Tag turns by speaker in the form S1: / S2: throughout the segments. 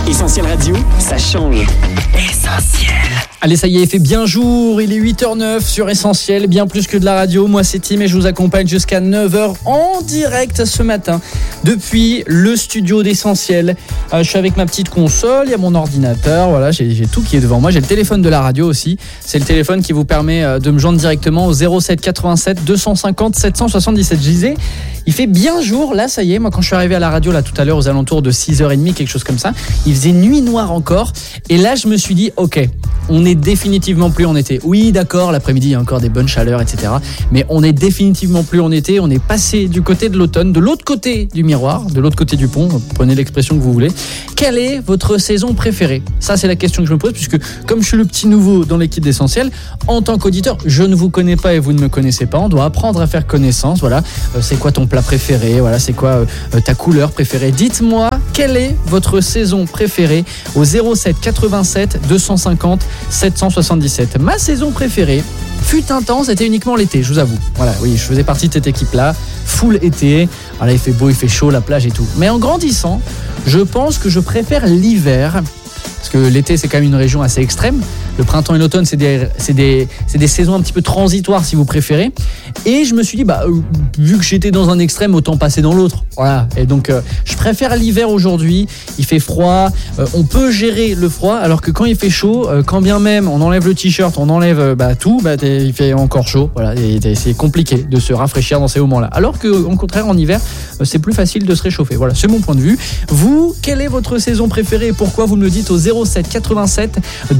S1: Essentiel Radio, ça change. Essentiel.
S2: Allez, ça y est, il fait bien jour, il est 8h09 sur Essentiel, bien plus que de la radio. Moi, c'est Tim et je vous accompagne jusqu'à 9h en direct ce matin depuis le studio d'Essentiel. Je suis avec ma petite console, il y a mon ordinateur, voilà, j'ai tout qui est devant moi. J'ai le téléphone de la radio aussi. C'est le téléphone qui vous permet de me joindre directement au 07 87 250 777. Je disais, il fait bien jour, là, ça y est. Moi, quand je suis arrivé à la radio, là, tout à l'heure, aux alentours de 6h30, quelque chose comme ça, il faisait nuit noire encore. Et là, je me suis dit, ok, on est définitivement plus en été. Oui, d'accord, l'après-midi, il y a encore des bonnes chaleurs, etc. Mais on est définitivement plus en été. On est passé du côté de l'automne, de l'autre côté du miroir, de l'autre côté du pont. Prenez l'expression que vous voulez. Quelle est votre saison préférée ? Ça, c'est la question que je me pose, puisque comme je suis le petit nouveau dans l'équipe d'Essentiel, en tant qu'auditeur, je ne vous connais pas et vous ne me connaissez pas. On doit apprendre à faire connaissance. Voilà, c'est quoi ton plat préféré ? Voilà, c'est quoi ta couleur préférée ? Dites-moi, quelle est votre saison préférée au 07 87 250 777. Ma saison préférée fut un temps, c'était uniquement l'été, je vous avoue. Voilà, oui, je faisais partie de cette équipe-là, full été. Voilà, il fait beau, il fait chaud, la plage et tout. Mais en grandissant, je pense que je préfère l'hiver. Parce que l'été, c'est quand même une région assez extrême. Le printemps et l'automne, c'est des saisons un petit peu transitoires, si vous préférez. Et je me suis dit, vu que j'étais dans un extrême, autant passer dans l'autre. Voilà. Et donc, je préfère l'hiver aujourd'hui. Il fait froid. On peut gérer le froid. Alors que quand il fait chaud, quand bien même on enlève le t-shirt, on enlève tout, il fait encore chaud. Voilà. Et c'est compliqué de se rafraîchir dans ces moments-là. Alors qu'au contraire, en hiver, c'est plus facile de se réchauffer. Voilà, c'est mon point de vue. Vous, quelle est votre saison préférée et pourquoi ? Vous me le dites au 07 87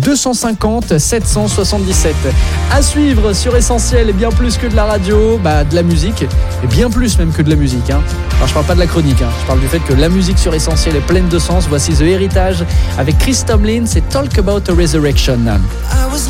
S2: 250 777. À suivre sur Essentiel, et bien plus que de la radio, de la musique, et bien plus même que de la musique. Alors je parle pas de la chronique, je parle du fait que la musique sur Essentiel est pleine de sens. Voici The Heritage avec Chris Tomlin, c'est Talk About a Resurrection.